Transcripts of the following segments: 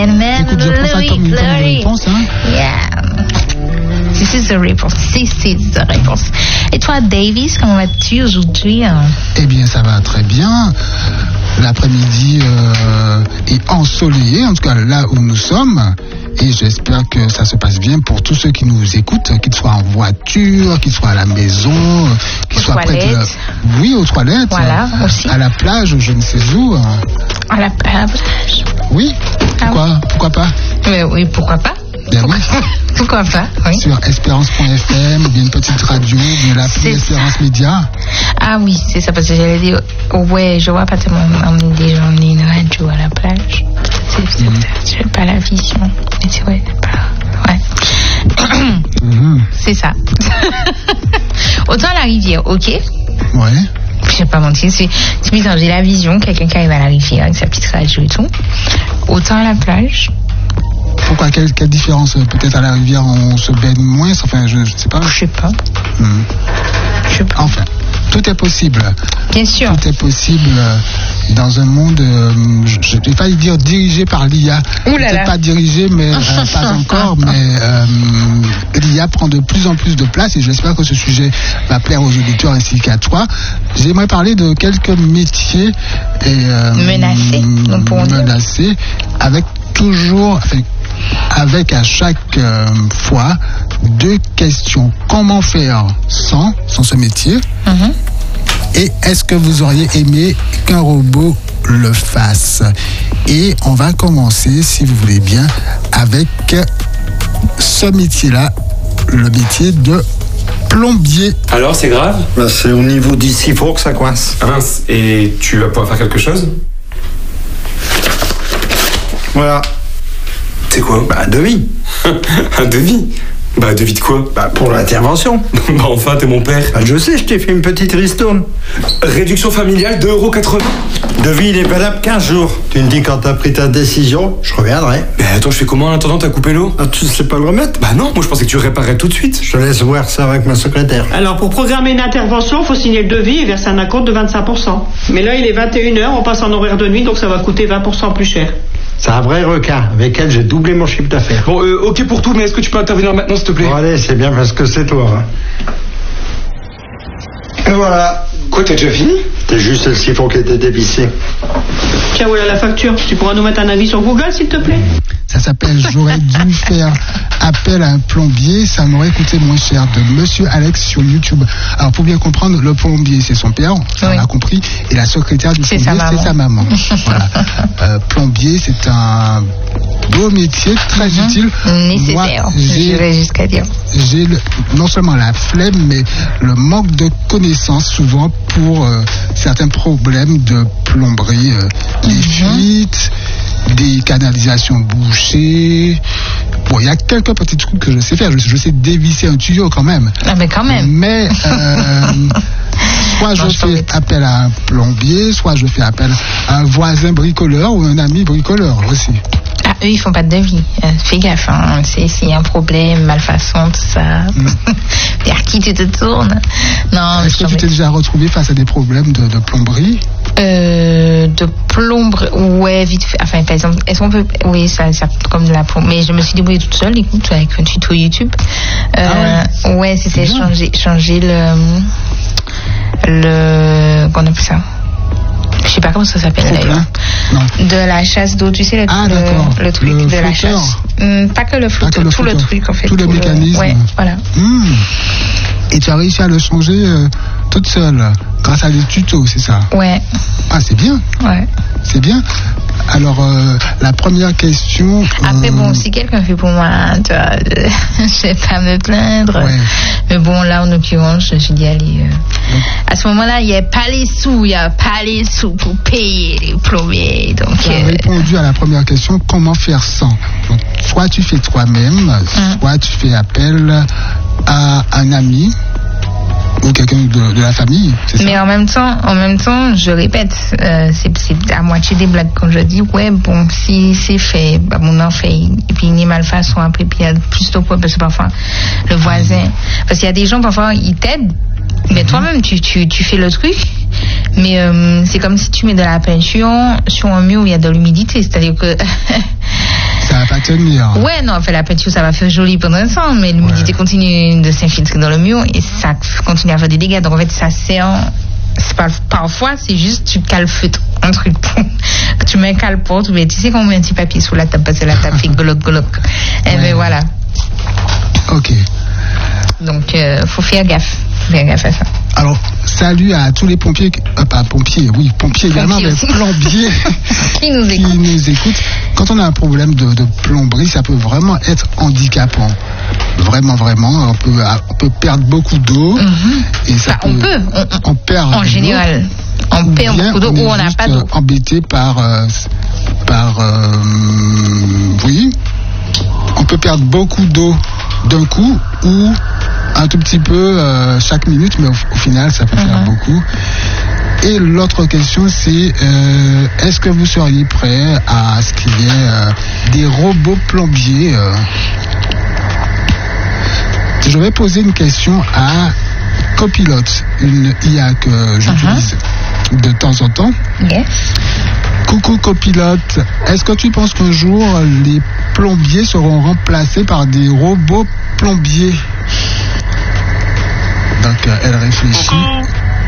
Écoute, je prends ça comme une réponse, hein. Yeah. C'est la réponse. C'est la réponse. Et toi, Davis, comment vas-tu aujourd'hui? Eh bien, ça va très bien. L'après-midi est ensoleillé, en tout cas là où nous sommes. Et j'espère que ça se passe bien pour tous ceux qui nous écoutent, qu'ils soient en voiture, qu'ils soient à la maison, qu'ils soient près de... Oui, aux toilettes. Voilà, aussi. À la plage, je ne sais où. À la plage. Oui. Pourquoi pas? Oui, pourquoi pas? Bien oui. Pourquoi pas? Oui. Sur espérance.fm, bien une petite radio, bien l'appli Espérance Média. Ah oui, c'est ça, parce que j'allais dire, ouais, je vois pas tellement des gens une radio à la plage. J'ai pas la vision. Mais c'est ouais. C'est ça. Autant la rivière, ok. Ouais. Je sais pas mentir, c'est bizarre, j'ai la vision, quelqu'un qui arrive à la rivière avec sa petite radio et tout. Autant à la plage. Pourquoi? Quelle différence? Peut-être à la rivière on se baigne moins, enfin je sais pas. Je sais pas. Enfin, tout est possible. Bien sûr. Tout est possible dans un monde, je vais pas dire dirigé par l'IA. Peut-être pas dirigé, mais pas encore, mais l'IA prend de plus en plus de place et j'espère que ce sujet va plaire aux auditeurs ainsi qu'à toi. J'aimerais parler de quelques métiers menacés avec toujours... avec à chaque fois 2 questions. Comment faire sans ce métier? Et est-ce que vous auriez aimé qu'un robot le fasse? Et on va commencer, si vous voulez bien, avec ce métier-là, le métier de plombier. Alors, c'est grave? C'est au niveau d'ici, il faut que ça coince. Ah mince, et tu vas pouvoir faire quelque chose? Voilà. C'est quoi? Un devis. Un devis? Devis de quoi? Pour l'intervention. Enfin, t'es mon père. Je sais, je t'ai fait une petite ristourne. Réduction familiale, 2,80 €. Devis, il est valable 15 jours. Tu me dis quand t'as pris ta décision, je reviendrai. Mais attends, je fais comment en attendant? T'as coupé l'eau? Tu sais pas le remettre? Non, moi je pensais que tu réparais tout de suite. Je te laisse voir ça avec ma secrétaire. Alors, pour programmer une intervention, il faut signer le devis et verser un acompte de 25%. Mais là, il est 21h, on passe en horaire de nuit, donc ça va coûter 20% plus cher. C'est un vrai requin, avec elle j'ai doublé mon chiffre d'affaires. Bon, ok pour tout, mais est-ce que tu peux intervenir maintenant, s'il te plaît? Bon, allez, c'est bien parce que c'est toi. Hein. Et voilà. Quoi, t'as déjà fini? C'est juste le siphon qui était dévissé. Tiens, voilà la facture. Tu pourras nous mettre un avis sur Google, s'il te plaît? Ça s'appelle « J'aurais dû faire appel à un plombier, ça m'aurait coûté moins cher » de Monsieur Alex sur YouTube. Alors pour bien comprendre, le plombier c'est son père, on a compris, et la secrétaire du plombier c'est sa maman. Voilà. Plombier c'est un beau métier, très utile. Nécessaire, j'irais jusqu'à dire. J'ai non seulement la flemme, mais le manque de connaissances souvent pour certains problèmes de plomberie, des fuites, des canalisations bouchées. Bon, il y a quelques petits trucs que je sais faire. Je sais dévisser un tuyau quand même. Ah, mais quand même. Mais soit je fais appel à un plombier, soit je fais appel à un voisin bricoleur ou un ami bricoleur aussi. Ah, eux, ils font pas de devis. Fais gaffe, hein. S'il y a un problème, malfaçon, tout ça. Vers qui tu te tournes? Non, est-ce que tu t'es déjà retrouvé face à des problèmes de plomberie? De plomberie, ouais, vite fait. Enfin, par exemple, est-ce qu'on peut. Oui, ça comme de la plomberie. Mais je me suis débrouillée toute seule, écoute, avec un tuto YouTube. Ouais, c'était changer le. Qu'on appelle ça? Je sais pas comment ça s'appelle d'ailleurs. De la chasse d'eau, tu sais, le truc de la chasse. Pas que le flotteur, tout le truc en fait. Tout le mécanisme. Ouais, voilà. Et tu as réussi à le changer toute seule, grâce à des tutos, c'est ça? Ouais. Ah, c'est bien. Ouais. C'est bien. Alors, la première question... Après, bon, si quelqu'un fait pour moi, tu vois, je vais pas me plaindre. Ouais. Mais bon, là, en l'occurrence, je dis, allez... à ce moment-là, il n'y a pas les sous pour payer les plombiers. Donc, tu as répondu à la première question, comment faire sans? Donc, soit tu fais toi-même, soit tu fais appel à un ami ou quelqu'un de la famille, c'est ça? Mais en même temps, je répète, c'est à moitié des blagues quand je dis, ouais, bon, si c'est fait, bah, mon en fait, et puis il y a malfaçon après, puis il y a plus de quoi, parce que parfois, le voisin, parce qu'il y a des gens, parfois, ils t'aident, mais toi-même, tu fais le truc, mais c'est comme si tu mets de la peinture sur un mur où il y a de l'humidité, c'est-à-dire que tenir. Ouais, non, en fait, la peinture, ça va faire joli pendant un temps, mais l'humidité continue de s'infiltrer dans le mur et ça continue à faire des dégâts. Donc, en fait, ça sert. Parfois, c'est juste tu calfeutres un truc. Tu mets un calport, tu sais qu'on met un petit papier sous la table parce que la table fait gloc. Et ben voilà. Ok. Donc, faut faire gaffe. À ça. Alors, salut à tous les pompiers, pompiers également, mais plombiers qui nous écoutent. Quand on a un problème de plomberie, ça peut vraiment être handicapant. Vraiment. On peut perdre beaucoup d'eau. Et ça on perd en général. On perd beaucoup d'eau ou on n'a pas d'eau. Embêté on peut perdre beaucoup d'eau d'un coup ou un tout petit peu chaque minute, mais au final, ça peut faire beaucoup. Et l'autre question, c'est est-ce que vous seriez prêt à ce qu'il y ait des robots plombiers Je vais poser une question à Copilot, une IA que j'utilise de temps en temps. Yes. Coucou Copilot, est-ce que tu penses qu'un jour les plombiers seront remplacés par des robots plombiers? Donc elle réfléchit. Coucou.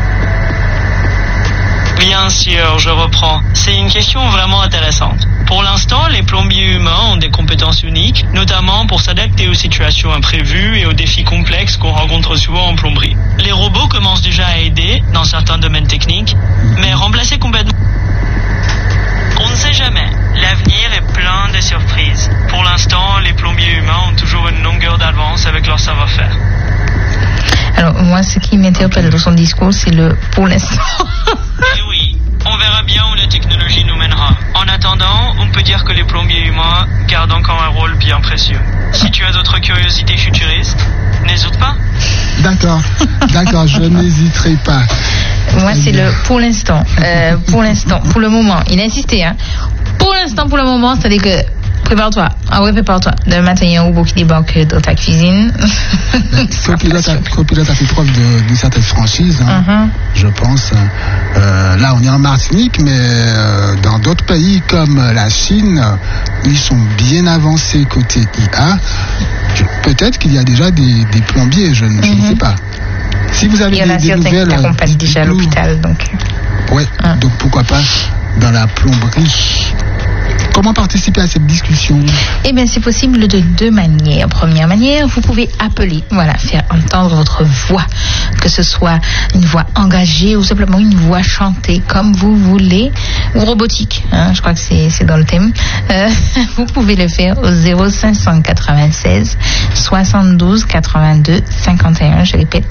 Bien sûr, je reprends. C'est une question vraiment intéressante. Pour l'instant, les plombiers humains ont des compétences uniques, notamment pour s'adapter aux situations imprévues et aux défis complexes qu'on rencontre souvent en plomberie. Les robots commencent déjà à aider dans certains domaines techniques, mais remplacer complètement... On ne sait jamais. L'avenir est plein de surprises. Pour l'instant, les plombiers humains ont toujours une longueur d'avance avec leur savoir-faire. Alors, moi, ce qui m'interpelle dans son discours, c'est le « pour l'instant ». Et oui, on verra bien où la technologie nous mènera. En attendant, on peut dire que les plombiers humains gardent encore un rôle bien précieux. Si tu as d'autres curiosités futuristes, n'hésite pas. D'accord, je n'hésiterai pas. Moi, c'est le « pour l'instant ». Pour le moment. Il a insisté, hein. Pour l'instant, pour le moment, c'est-à-dire que prépare-toi. Prépare-toi. Demain matin, il y a un robot qui débarque dans ta cuisine. Copilot a fait preuve d'une certaine franchise, je pense. Là, on est en Martinique, mais dans d'autres pays comme la Chine, ils sont bien avancés côté IA. Peut-être qu'il y a déjà des plombiers, je ne sais pas. Si vous avez des nouvelles, qui accompagnent déjà à l'hôpital, donc. Ouais, donc pourquoi pas dans la plomberie. Comment participer à cette discussion? Eh bien, c'est possible de deux manières. Première manière, vous pouvez appeler, faire entendre votre voix, que ce soit une voix engagée ou simplement une voix chantée, comme vous voulez, ou robotique. Je crois que c'est dans le thème. Vous pouvez le faire au 0596 72 82 51. Je répète,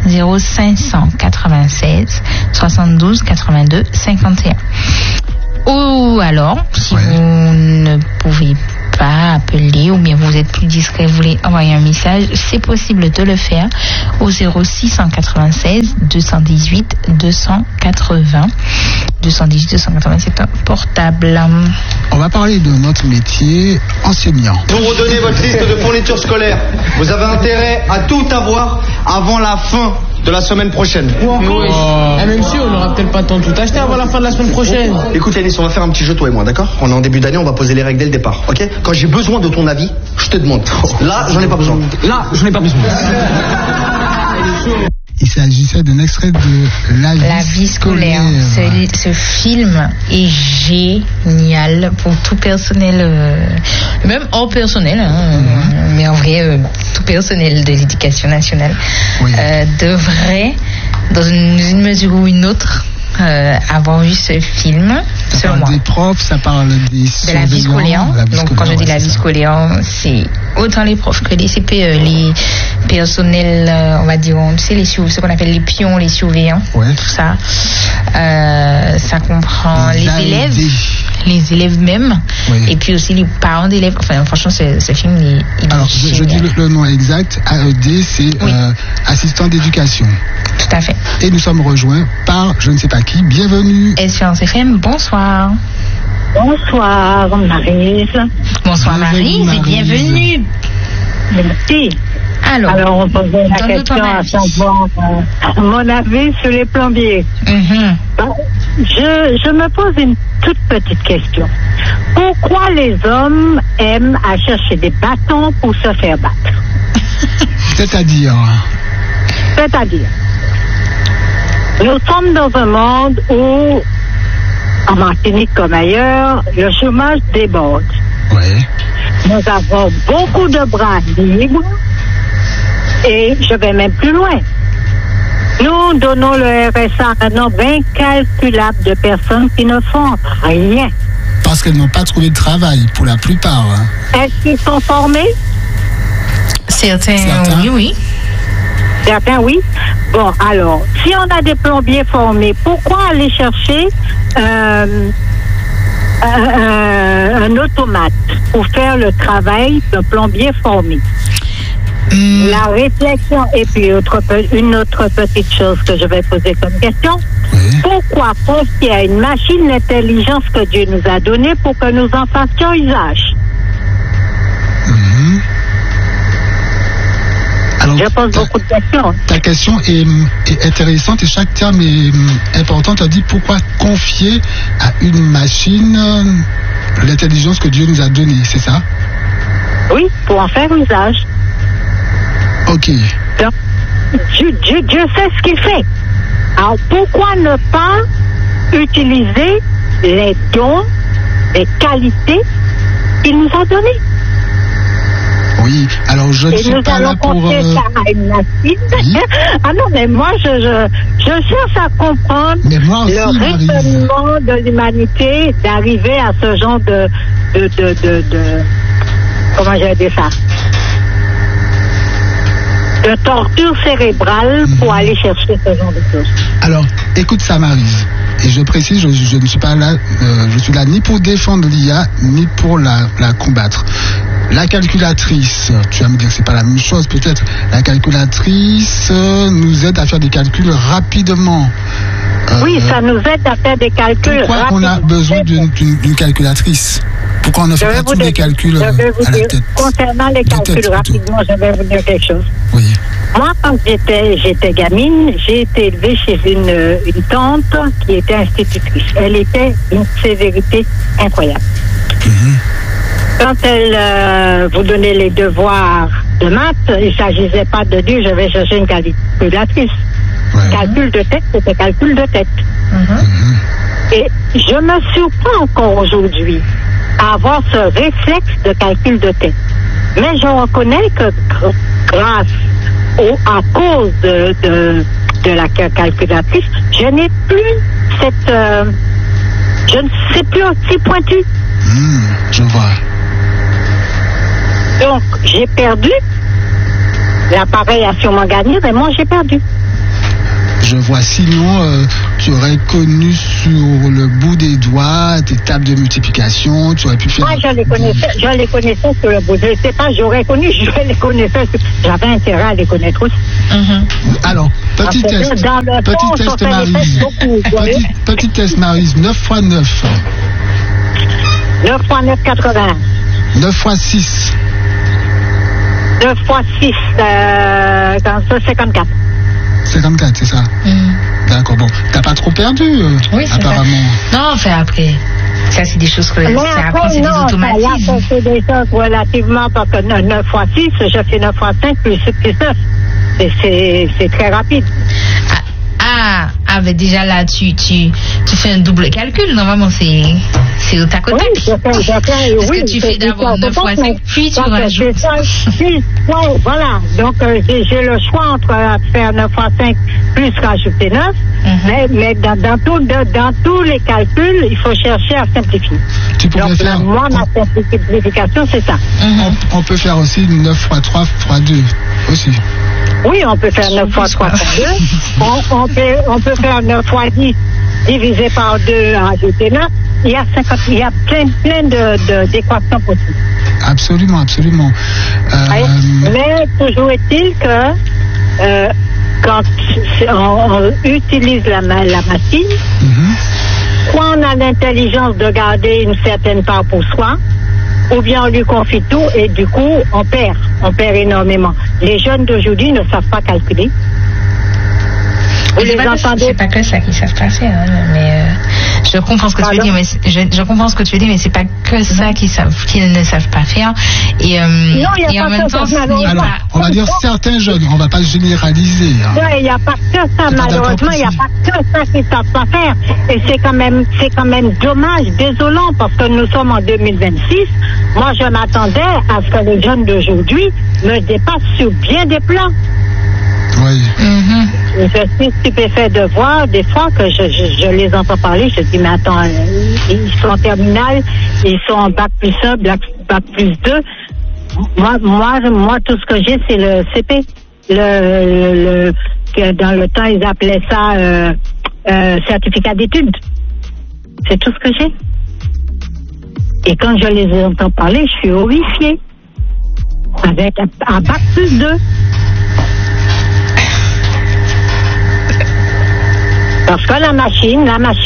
0596 72 82 51. Ou alors, si vous ne pouvez pas appeler ou bien vous êtes plus discret, vous voulez envoyer un message, c'est possible de le faire au 0696 218 280. 218 280, c'est un portable. On va parler de notre métier, enseignant. Vous redonnez votre liste de fournitures scolaires. Vous avez intérêt à tout avoir avant la fin de la semaine prochaine. Même si on n'aura peut-être pas le temps de tout acheter avant la fin de la semaine prochaine. Écoute Yanis, on va faire un petit jeu toi et moi, d'accord? On est en début d'année, on va poser les règles dès le départ, ok? Quand j'ai besoin de ton avis, je te demande. Là, j'en ai pas besoin. Il s'agissait d'un extrait de La vie scolaire. Ce film est génial pour tout personnel, même hors personnel, mais en vrai, tout personnel de l'éducation nationale devrait, dans une mesure ou une autre, avoir vu ce film. Ça parle des profs, ça parle de la vie scolaire. Donc quand je dis la vie scolaire, c'est autant les profs que les CPE, les personnels, on va dire, ce qu'on appelle les pions, les surveillants, tout ça. Ça comprend les élèves même, et puis aussi les parents d'élèves. Enfin, franchement, ce film, il alors, je dis le nom exact. AED, c'est assistant d'éducation. Tout à fait. Et nous sommes rejoints par je ne sais pas qui. Bienvenue. Espérance FM, bonsoir. Bonsoir, Maryse. Bonsoir, Maryse, et bienvenue. Merci. Alors, on posait la question à savoir mon avis sur les plombiers. Je me pose une toute petite question. Pourquoi les hommes aiment à chercher des bâtons pour se faire battre? C'est-à-dire, nous sommes dans un monde où, en Martinique comme ailleurs, le chômage déborde. oui, Nous avons beaucoup de bras libres et je vais même plus loin. Nous donnons le RSA à un nombre incalculable de personnes qui ne font rien. parce qu'elles n'ont pas trouvé de travail, pour la plupart. Est-ce qu'ils sont formés? Certains, oui. Certains, oui. Bon, alors, si on a des plombiers formés, pourquoi aller chercher un automate pour faire le travail d'un plombier formé? La réflexion, et puis une autre petite chose que je vais poser comme question, pourquoi confier à une machine l'intelligence que Dieu nous a donnée pour que nous en fassions usage? Alors, je pose beaucoup de questions. Ta question est intéressante et chaque terme est important. Tu as dit pourquoi confier à une machine l'intelligence que Dieu nous a donnée, c'est ça? Oui, pour en faire usage. Ok. Donc, Dieu sait ce qu'il fait. Alors, pourquoi ne pas utiliser les dons, les qualités qu'il nous a données? Oui, alors je ne suis pas là pour... Et nous allons ça à une machine. Oui. Ah non, mais moi, je cherche à comprendre le raisonnement de l'humanité d'arriver à ce genre de comment je vais dire ça? De torture cérébrale pour aller chercher ce genre de choses. Alors, écoute ça, Maryse. Et je précise, je ne suis pas là, je suis là ni pour défendre l'IA, ni pour la combattre. La calculatrice, tu vas me dire que c'est pas la même chose peut-être. La calculatrice nous aide à faire des calculs rapidement. Oui, ça nous aide à faire des calculs rapidement. Pourquoi on a besoin d'une calculatrice? Pourquoi on ne fait pas tous les calculs à la tête? Concernant les calculs rapidement, je vais vous dire quelque chose. Oui. Moi, quand j'étais gamine, j'ai été élevée chez une tante qui était institutrice. Elle était d'une sévérité incroyable. Quand elle vous donnait les devoirs de maths, il ne s'agissait pas de dire je vais chercher une calculatrice. Calcul de tête, c'était calcul de tête. Et je me surprends encore aujourd'hui à avoir ce réflexe de calcul de tête. Mais je reconnais que grâce à cause de la calculatrice, je n'ai plus cette... je ne sais plus aussi pointu. Je vois. Donc, j'ai perdu. L'appareil a sûrement gagné, mais moi, j'ai perdu. Je vois. Sinon, tu aurais connu sur le bout des doigts tes tables de multiplication. Tu aurais pu faire... Moi, je les connaissais sur le bout. Je ne sais pas, j'aurais connu, je les connaissais. J'avais intérêt à les connaître aussi. Alors, petit test. Maryse. Petit test, Maryse. 9 x 9. 9 x 9, 80. 9 x 6. 9 x 6, 54. 54, c'est ça? D'accord, bon. T'as pas trop perdu, oui, apparemment. Non, enfin, après, ça, c'est des choses que c'est des automatismes. C'est des choses relativement, parce que 9 x 6, je fais 9 x 5 plus 9. C'est très rapide. Mais déjà là, tu fais un double calcul. Normalement, c'est au tac au tac. Oui, parce que tu fais d'abord 9 x 5, puis tu rajoutes. Voilà. Donc, j'ai le choix entre faire 9 x 5 plus rajouter 9. Mais dans tous les calculs, il faut chercher à simplifier. Donc, moi, ma simplification, c'est ça. On peut faire aussi 9 x 3 x 2 aussi. Oui, on peut faire 9 x 3 x 2. On peut faire 9 x 10 divisé par 2 rajouter 9. Il y a plein d'équations possibles. Absolument. Mais toujours est-il que quand on utilise la machine, soit on a l'intelligence de garder une certaine part pour soi, ou bien on lui confie tout et du coup on perd énormément. Les jeunes d'aujourd'hui ne savent pas calculer. C'est pas que ça qu'ils savent pas faire, hein, mais je comprends ce que tu veux dire, mais je comprends ce que tu veux dire, mais c'est pas que ça qu'ils ne savent pas faire. Et en même temps, alors, on va dire certains jeunes, on va pas généraliser. Hein. Non, il n'y a pas que ça, malheureusement, il n'y a pas que ça qu'ils ne savent pas faire. Et c'est quand même dommage, désolant, parce que nous sommes en 2026. Moi, je m'attendais à ce que les jeunes d'aujourd'hui me dépassent sur bien des plans. Oui. Je suis stupéfait de voir des fois que je les entends parler. Je dis, mais attends, ils sont en terminale, ils sont en bac plus 1, bac plus 2. Moi, tout ce que j'ai, c'est le CP. Dans le temps, ils appelaient ça certificat d'études. C'est tout ce que j'ai. Et quand je les entends parler, je suis horrifiée. Avec un bac plus 2. Parce que la machine,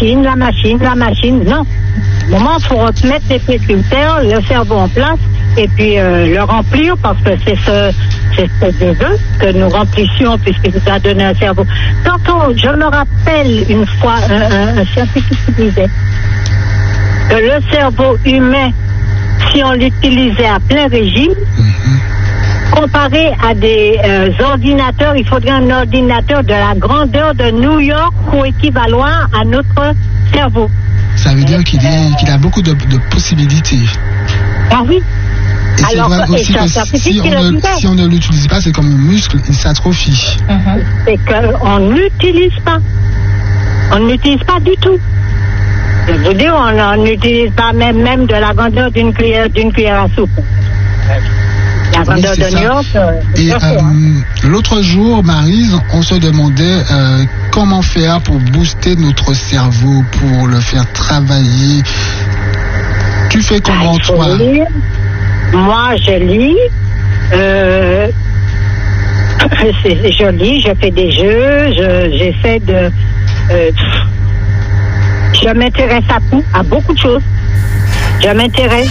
non. Au moment, il faut remettre les pieds sur terre, le cerveau en place, et puis le remplir, parce que c'est ce Dieu veut que nous remplissions, puisqu'il nous a donné un cerveau. Tantôt, je me rappelle une fois un scientifique qui disait que le cerveau humain, si on l'utilisait à plein régime, comparé à des ordinateurs, il faudrait un ordinateur de la grandeur de New York pour équivaloir à notre cerveau. Ça veut dire qu'il a beaucoup de possibilités. Ah oui. Et c'est vrai aussi que si on ne l'utilise pas, c'est comme un muscle, il s'atrophie. C'est qu'on n'utilise pas. On n'utilise pas du tout. Je vous dis, on n'utilise pas même de la grandeur d'une cuillère à soupe. La grandeur de New York. Et l'autre jour, Maryse, on se demandait comment faire pour booster notre cerveau, pour le faire travailler. Tu fais comment, toi? Moi, je lis. Je lis, je fais des jeux, j'essaie de... je m'intéresse à tout, à beaucoup de choses. Je m'intéresse.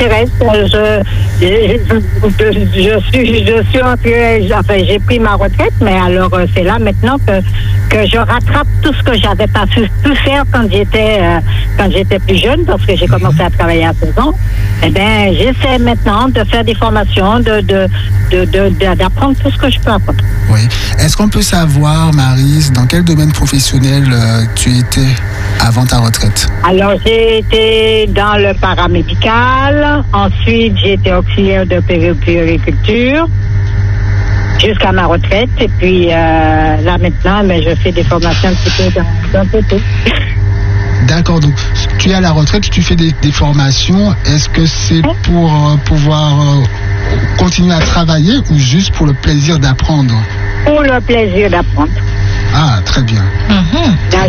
Je suis entrée, enfin, j'ai pris ma retraite, mais alors c'est là maintenant que je rattrape tout ce que j'avais pas pu faire quand j'étais plus jeune, parce que j'ai commencé à travailler à 16 ans. Eh bien, j'essaie maintenant de faire des formations, d'apprendre tout ce que je peux apprendre. Oui. Est-ce qu'on peut savoir, Maryse, dans quel domaine professionnel tu étais avant ta retraite? Alors, j'ai été dans le paramédical. Ensuite, j'ai été auxiliaire de puériculture jusqu'à ma retraite. Et puis, là, maintenant, mais je fais des formations un petit peu dans tout. D'accord, donc tu es à la retraite, tu fais des formations. Est-ce que c'est pour pouvoir continuer à travailler ou juste pour le plaisir d'apprendre? Pour le plaisir d'apprendre. Ah, très bien. Là,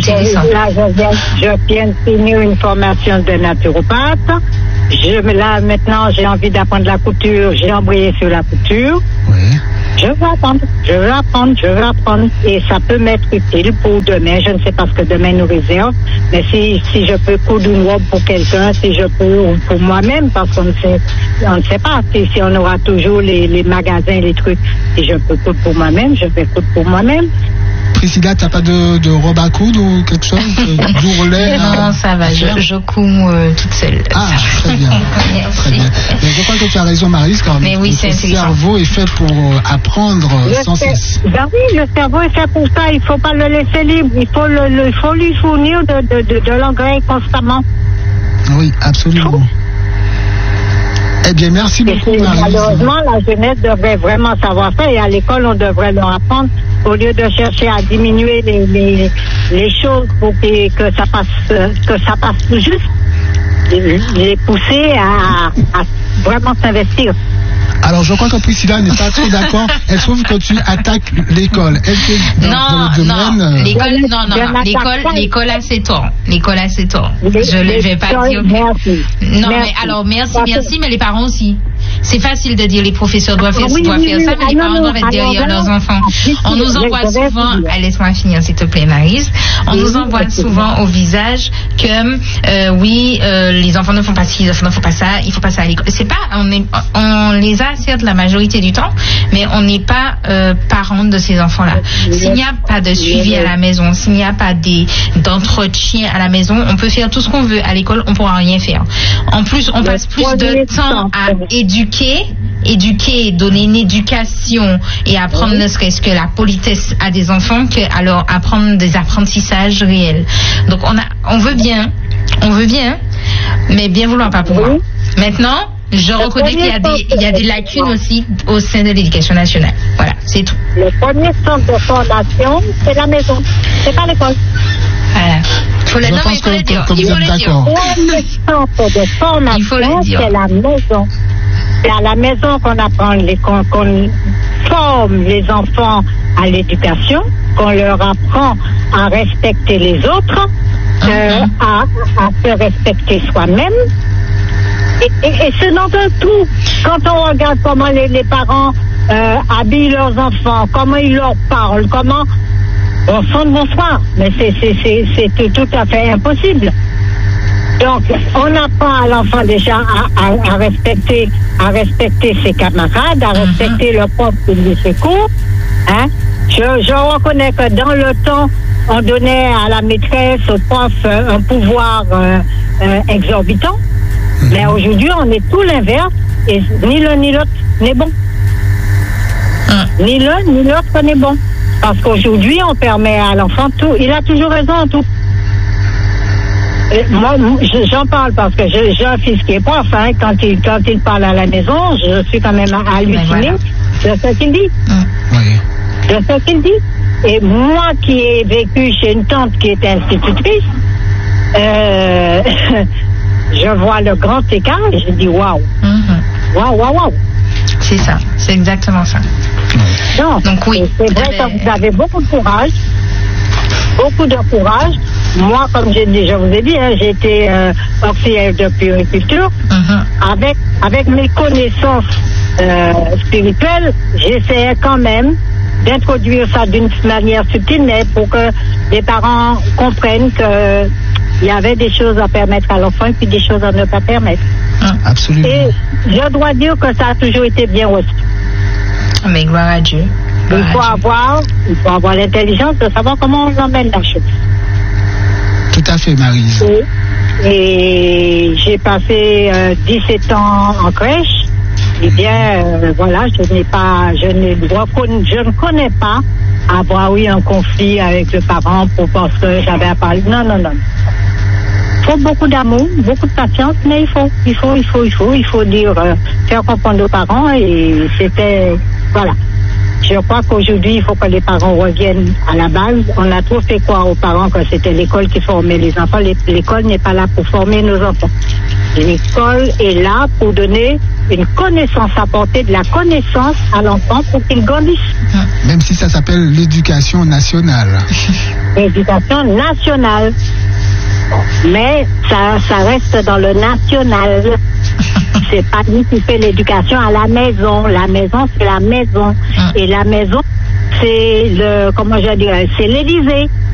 je viens de finir une formation de naturopathe. Là, maintenant, j'ai envie d'apprendre la couture. J'ai embrayé sur la couture. Oui. Je veux apprendre. Et ça peut m'être utile pour demain. Je ne sais pas ce que demain nous réserve. Mais si je peux coudre une robe pour quelqu'un, si je peux, ou pour moi-même, parce qu'on ne sait pas si on aura toujours les magasins, les trucs. Si je peux coudre pour moi-même, je vais coudre pour moi-même. Priscilla, t'as pas de robe à coudre ou quelque chose? D'ourlet? Non, ça va, je couds toute seule. Ah, très bien. Très bien. Mais je crois que tu as raison, Maryse, car le cerveau est fait pour apprendre sans cesse. Ben oui, le cerveau est fait pour ça. Il ne faut pas le laisser libre. Il faut lui fournir de l'engrais constamment. Oui, absolument. Eh bien, merci beaucoup, Maryse. Malheureusement, la jeunesse devrait vraiment savoir ça, et à l'école, on devrait leur apprendre, au lieu de chercher à diminuer les choses pour que ça passe juste, les pousser à vraiment s'investir. Alors, je crois que Priscilla n'est pas trop d'accord. Elle trouve que tu attaques l'école. Est-ce que dans le domaine... L'école a ses torts. L'école a ses torts. Je ne vais pas dire... Merci. Non, mais alors, merci, mais les parents aussi. c'est facile de dire les professeurs doivent faire, faire ça, mais les parents doivent être derrière leurs enfants. On nous envoie souvent, laisse-moi finir s'il te plaît Maryse, on nous envoie souvent au visage que les enfants ne font pas ci, les enfants ne font pas ça, il faut pas ça à l'école. C'est pas, on les a certes la majorité du temps, mais on n'est pas parents de ces enfants-là. S'il n'y a pas de suivi à la maison, s'il n'y a pas d'entretien à la maison, on peut faire tout ce qu'on veut. À l'école, on pourra rien faire. En plus, on passe plus de temps à éduquer, donner une éducation et apprendre ne serait-ce que la politesse à des enfants que alors apprendre des apprentissages réels. Donc on veut bien, mais bien vouloir pas pouvoir. Maintenant, je reconnais qu'il y a des lacunes aussi au sein de l'éducation nationale. Voilà, c'est tout. Le premier centre de formation, c'est la maison, c'est pas l'école. Voilà. Je pense que vous êtes d'accord. Le premier centre de formation, c'est la maison. C'est à la maison qu'on apprend, qu'on forme les enfants à l'éducation, qu'on leur apprend à respecter les autres, à se respecter soi-même. Et c'est dans un tout. Quand on regarde comment les parents habillent leurs enfants, comment ils leur parlent, comment on sonne bonsoir, mais c'est tout à fait impossible. Donc, on apprend à l'enfant déjà à respecter ses camarades, à respecter le prof qui lui fait cours. Hein? Je reconnais que dans le temps, on donnait à la maîtresse, au prof, un pouvoir exorbitant. Mais aujourd'hui, on est tout l'inverse et ni l'un ni l'autre n'est bon. Ni l'un ni l'autre n'est bon. Parce qu'aujourd'hui, on permet à l'enfant tout. Il a toujours raison en tout. Et moi, j'en parle parce que j'ai un fils qui est prof. Hein, quand il parle à la maison, je suis quand même hallucinée de ce qu'il dit. De ce qu'il dit. Et moi qui ai vécu chez une tante qui était institutrice, je vois le grand écart et je dis waouh. Waouh. C'est ça, c'est exactement ça. Donc oui. C'est vrai que vous avez beaucoup de courage. Beaucoup de courage. Moi, comme je vous ai dit, j'ai été auxiliaire de puériculture. Avec mes connaissances spirituelles, j'essayais quand même d'introduire ça d'une manière subtile, mais pour que les parents comprennent que il y avait des choses à permettre à l'enfant et puis des choses à ne pas permettre. Absolument. Et je dois dire que ça a toujours été bien reçu. Mais gloire à Dieu. Il faut avoir l'intelligence de savoir comment on emmène la chose. Tout à fait, Maryse. Et j'ai passé 17 ans en crèche. Eh bien, voilà, je ne connais pas avoir eu un conflit avec le parent parce que j'avais à parler. Non. Il faut beaucoup d'amour, beaucoup de patience, mais il faut dire, faire comprendre aux parents et c'était, voilà. Je crois qu'aujourd'hui, il faut que les parents reviennent à la base. On a trop fait croire aux parents que c'était l'école qui formait les enfants. L'école n'est pas là pour former nos enfants. L'école est là pour donner une connaissance, apporter de la connaissance à l'enfant pour qu'il grandisse. Même si ça s'appelle l'éducation nationale. L'éducation nationale. Mais ça reste dans le national. C'est pas lui qui fait l'éducation à la maison. La maison, c'est la maison. Et la maison, c'est c'est l'Élysée.